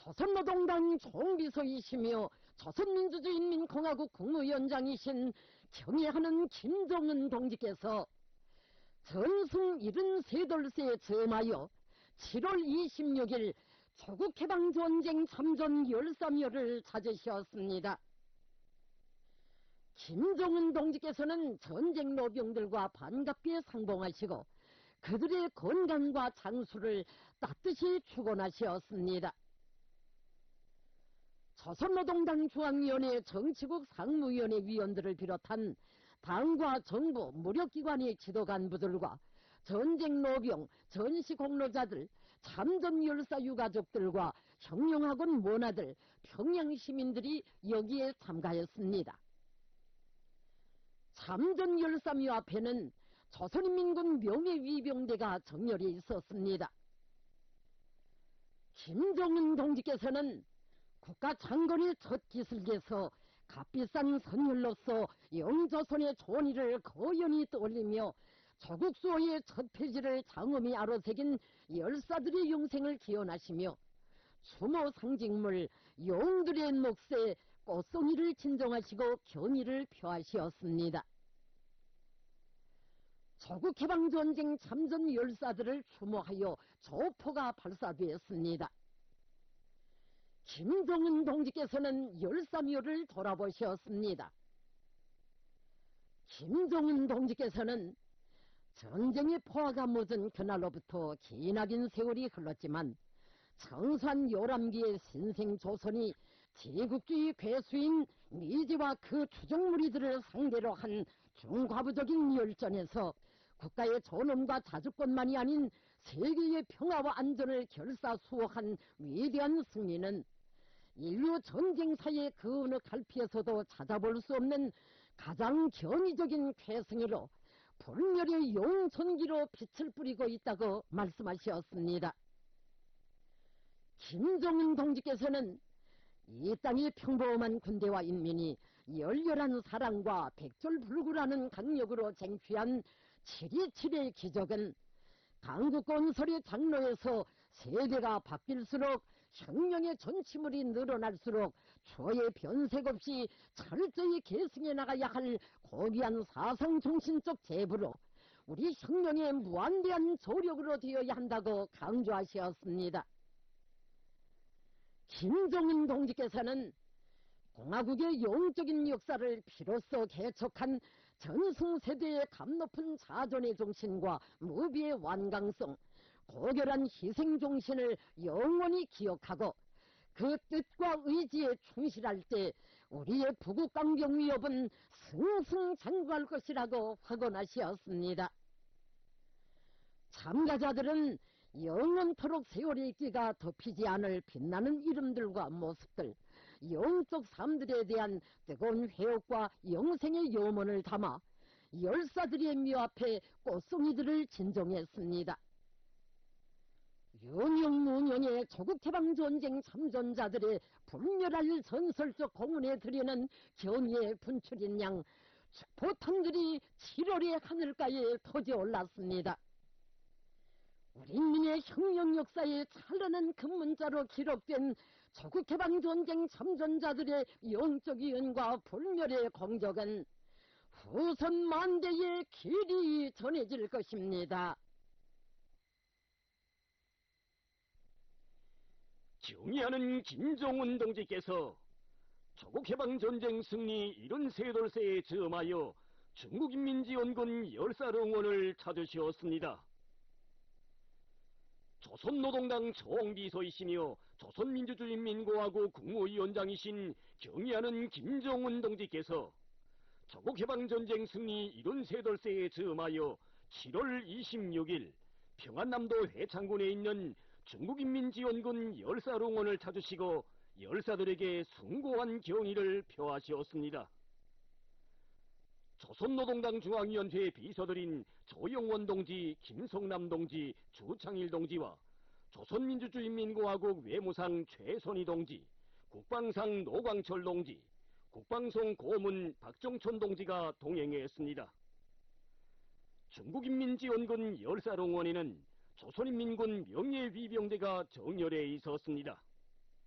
조선노동당 총비서이시며 조선민주주의인민공화국 국무위원장이신 경애하는 김정은 동지께서 전승 73돌세에 점하여 7월 26일 조국해방전쟁 참전 열사묘를 찾으셨습니다. 김정은 동지께서는 전쟁 노병들과 반갑게 상봉하시고 그들의 건강과 장수를 따뜻이 축원하셨습니다. 조선노동당 중앙위원회 정치국 상무위원회 위원들을 비롯한 당과 정부, 무력기관의 지도간부들과 전쟁 노병, 전시공로자들, 참전열사 유가족들과 형용학원 모나들, 평양시민들이 여기에 참가했습니다. 참전열사묘 앞에는 조선인민군 명예위병대가 정렬해 있었습니다. 김정은 동지께서는 국가장건의 첫 기슭에서 값비싼 선율로서 영조선의 존의를 거연히 떠올리며 조국 수호의 첫 페이지를 장엄히 아로새긴 열사들의 영생을 기원하시며 추모 상징물 용들의 몫에 꽃송이를 진정하시고 경의를 표하시었습니다. 조국해방전쟁 참전 열사들을 추모하여 조포가 발사되었습니다. 김정은 동지께서는 열사묘를 돌아보셨습니다. 김정은 동지께서는 전쟁의 포화가 묻은 그날로부터 기나긴 세월이 흘렀지만 청산 요람기의 신생조선이 제국주의 괴수인 미제와 그 추종무리들을 상대로 한 중과부적인 열전에서 국가의 존엄과 자주권만이 아닌 세계의 평화와 안전을 결사수호한 위대한 승리는 인류 전쟁사의 그 어느 갈피에서도 찾아볼 수 없는 가장 경이적인 쾌승으로 불멸의 용천기로 빛을 뿌리고 있다고 말씀하셨습니다. 김정은 동지께서는 이 땅의 평범한 군대와 인민이 열렬한 사랑과 백졸불구라는 강력으로 쟁취한 7.27의 기적은 강국건설의 장로에서 세대가 바뀔수록 혁명의 전치물이 늘어날수록 초의 변색 없이 철저히 계승해 나가야 할 고귀한 사상정신적 제부로 우리 혁명의 무한대한 조력으로 되어야 한다고 강조하셨습니다. 김정은 동지께서는 공화국의 영적인 역사를 비로소 개척한 전승세대의 감높은 자존의 정신과 무비의 완강성, 고결한 희생정신을 영원히 기억하고 그 뜻과 의지에 충실할 때 우리의 부국강병 위협은 승승장구할 것이라고 확언하셨습니다. 참가자들은 영원토록 세월의 끼가 덮이지 않을 빛나는 이름들과 모습들, 영적 삶들에 대한 뜨거운 회옥과 영생의 염원을 담아 열사들의 묘 앞에 꽃송이들을 진정했습니다. 유명무명의 조국해방전쟁 참전자들의 불멸할 전설적 공훈에 드리는 경의의 분출인 양 축포탄들이 7월의 하늘가에 터져 올랐습니다. 우리 인민의 혁명 역사의 찬란한 금문자로 기록된 조국해방전쟁 참전자들의 영적 위언과 불멸의 공적은 후손 만대에 길이 전해질 것입니다. 경의하는 김정은 동지께서 조국해방전쟁 승리 73돌세에 점하여 중국인민지원군 열사릉원을 찾으셨습니다. 조선노동당 총비서이시며 조선민주주의인민공화국 국무위원장이신 경의하는 김정은 동지께서 조국해방전쟁 승리 73돌세에 점하여 7월 26일 평안남도 회창군에 있는 중국인민지원군 열사릉원을 찾으시고 열사들에게 숭고한 경의를 표하시었습니다. 조선노동당 중앙위원회 비서들인 조영원 동지, 김성남 동지, 주창일 동지와 조선민주주의인민공화국 외무상 최선희 동지, 국방상 노광철 동지, 국방성 고문 박정촌 동지가 동행했습니다. 중국인민지원군 열사릉원에는 조선인민군 명예위병대가 정렬해 있었습니다.